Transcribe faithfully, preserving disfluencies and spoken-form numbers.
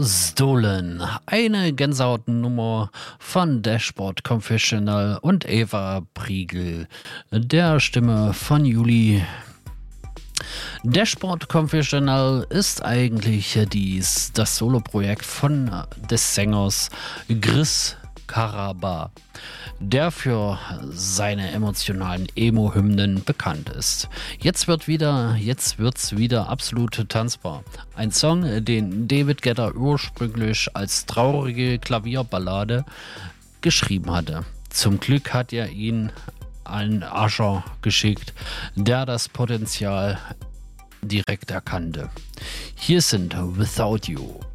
Stolen. Eine Gänsehautnummer von Dashboard Confessional und Eva Priegel, der Stimme von Juli. Dashboard Confessional ist eigentlich dies, das Soloprojekt von des Sängers Chris Carrabba, der für seine emotionalen Emo-Hymnen bekannt ist. Jetzt wird wieder, jetzt wird's wieder absolut tanzbar. Ein Song, den David Guetta ursprünglich als traurige Klavierballade geschrieben hatte. Zum Glück hat er ihn an Usher geschickt, der das Potenzial direkt erkannte. Hier sind Without You.